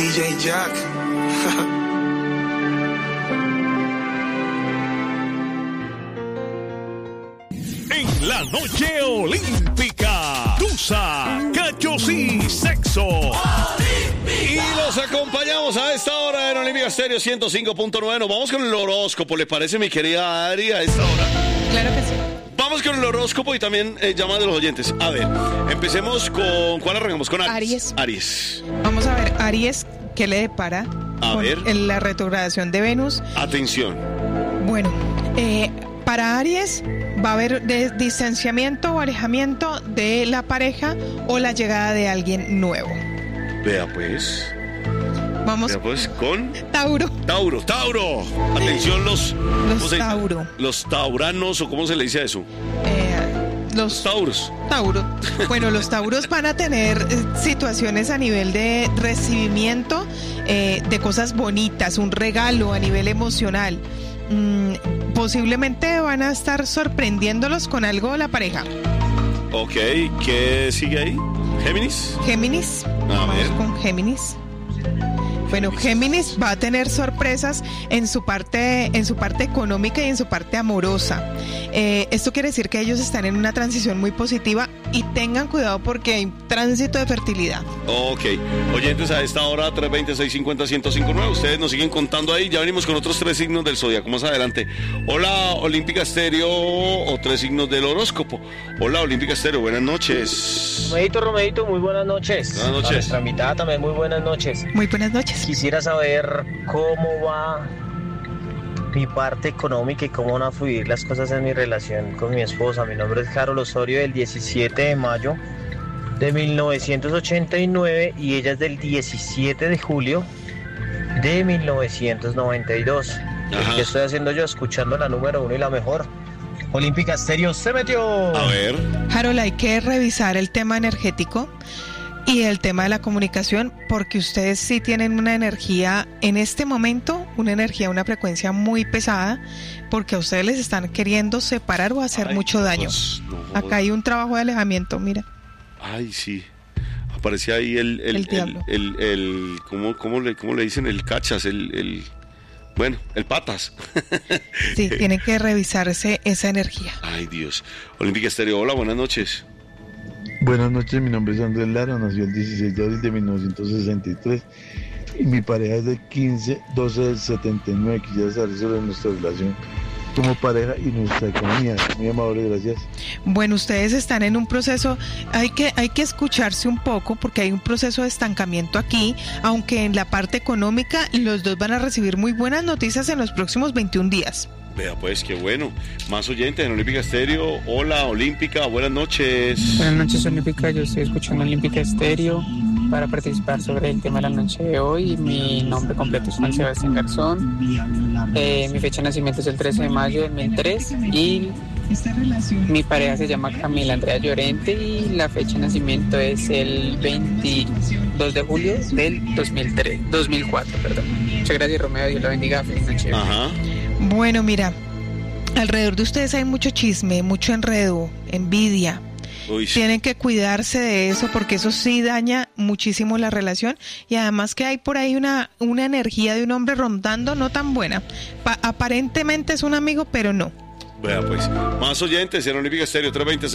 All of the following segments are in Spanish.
DJ Jack. En la noche olímpica, Tusa, Cachos y Sexo. Y los acompañamos a esta hora en Olímpica Estéreo 105.9. Nos vamos con el horóscopo, ¿le parece, mi querida Ari, a esta hora? Claro que sí. Vamos con el horóscopo y también llamadas de los oyentes. A ver, empecemos con... ¿Cuál arrancamos? Con Aries. Aries. Vamos a ver, Aries, ¿qué le depara? A ver. En la retrogradación de Venus. Atención. Bueno, para Aries va a haber distanciamiento o alejamiento de la pareja o la llegada de alguien nuevo. Vea pues. Vamos. Vea pues con... Tauro. Atención los Tauro. Los tauranos, o ¿cómo se le dice a eso? Los tauros. Bueno, los tauros van a tener situaciones a nivel de recibimiento de cosas bonitas, un regalo a nivel emocional. Posiblemente van a estar sorprendiéndolos con algo de la pareja. Ok, ¿qué sigue ahí? ¿Géminis? Vamos con Géminis. Bueno, Géminis va a tener sorpresas en su parte económica y en su parte amorosa. Esto quiere decir que ellos están en una transición muy positiva y tengan cuidado porque hay tránsito de fertilidad. Ok. Oyentes, a esta hora 320-650-1059. Ustedes nos siguen contando ahí. Ya venimos con otros 3 signos del zodiaco más adelante. Hola, Olímpica Estéreo, o 3 signos del horóscopo. Hola, Olímpica Estéreo, buenas noches. Romedito, muy buenas noches. Buenas noches. A nuestra invitada también, muy buenas noches. Muy buenas noches. Quisiera saber cómo va mi parte económica y cómo van a fluir las cosas en mi relación con mi esposa. Mi nombre es Carol Osorio, del 17 de mayo de 1989 y ella es del 17 de julio de 1992. ¿Qué estoy haciendo yo? Escuchando la número 1 y la mejor. Olímpica Estéreo se metió. A ver. Harold, hay que revisar el tema energético y el tema de la comunicación, porque ustedes sí tienen una energía en este momento, una frecuencia muy pesada, porque a ustedes les están queriendo separar o hacer mucho daño. Acá hay un trabajo de alejamiento, mira. Ay, sí. Aparecía ahí el diablo. ¿Cómo le dicen? El cachas, el patas. Sí, tienen que revisarse esa energía. Ay, Dios. Olímpica Estéreo, hola, buenas noches. Buenas noches, mi nombre es Andrés Lara, nació el 16 de abril de 1963 y mi pareja es del 15-12 del 79. Quisiera saber sobre nuestra relación como pareja y nuestra economía. Muy amable, gracias. Bueno, ustedes están en un proceso, hay que escucharse un poco porque hay un proceso de estancamiento aquí, aunque en la parte económica los dos van a recibir muy buenas noticias en los próximos 21 días. Vea pues, qué bueno. Más oyentes en Olímpica Estéreo. Hola, Olímpica, buenas noches. Buenas noches, Olímpica. Yo estoy escuchando Olímpica Estéreo para participar sobre el tema de la noche de hoy. Mi nombre completo es Juan Sebastián Garzón. Mi fecha de nacimiento es el 13 de mayo de 2003 y mi pareja se llama Camila Andrea Llorente y la fecha de nacimiento es el 22 de julio del 2004. Muchas gracias, Romeo. Dios la bendiga. Feliz noche. Ajá. Bueno, mira, alrededor de ustedes hay mucho chisme, mucho enredo, envidia. Uy, sí. Tienen que cuidarse de eso porque eso sí daña muchísimo la relación y además que hay por ahí una energía de un hombre rondando no tan buena. Aparentemente es un amigo, pero no. Vea pues, más oyentes en Olímpica Estéreo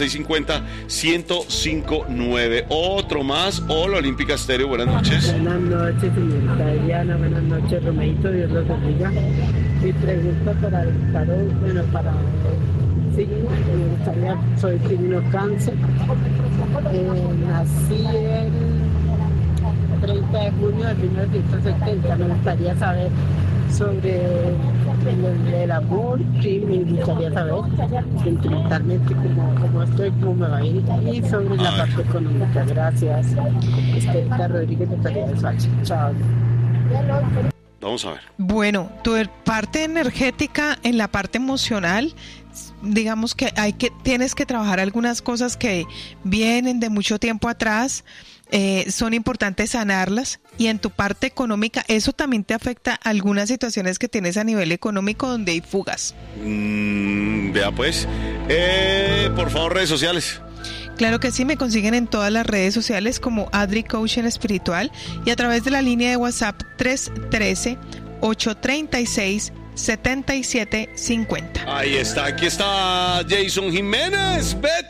320-650-1059. Otro más. Hola, Olímpica Estéreo, buenas noches. Buenas noches, señorita Diana. Buenas noches, Romeito. Dios los bendiga. Mi pregunta para el tarot, para me gustaría, soy signo Cáncer. Nací el 30 de junio de 1970. Me gustaría saber sobre el amor, sí, me gustaría saber sentimentalmente cómo estoy, cómo me va a ir, y sobre la parte económica. Gracias. Estelita Rodríguez de Tarea de Sacha. Chao. Vamos a ver. Bueno, tu parte energética, en la parte emocional, digamos que tienes que trabajar algunas cosas que vienen de mucho tiempo atrás. Son importantes sanarlas, y en tu parte económica eso también te afecta algunas situaciones que tienes a nivel económico donde hay fugas. Vea pues, por favor, redes sociales. Claro que sí, me consiguen en todas las redes sociales como Adri Coaching Espiritual y a través de la línea de WhatsApp 313-836-7750. Ahí está, aquí está Jason Jiménez. Betty.